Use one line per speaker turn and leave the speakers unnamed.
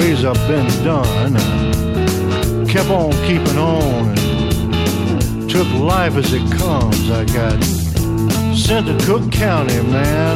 ways I've been done. I kept on keeping on and took life as it comes. I got sent to Cook County, man,